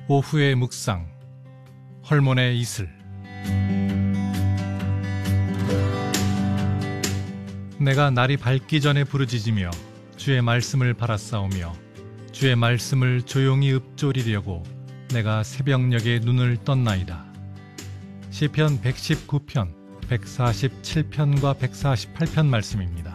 오후의 묵상, 헐몬의 이슬. 내가 날이 밝기 전에 부르짖으며 주의 말씀을 바라싸우며 주의 말씀을 조용히 읊조리려고 내가 새벽녘에 눈을 떴나이다. 시편 119편, 147편과 148편 말씀입니다.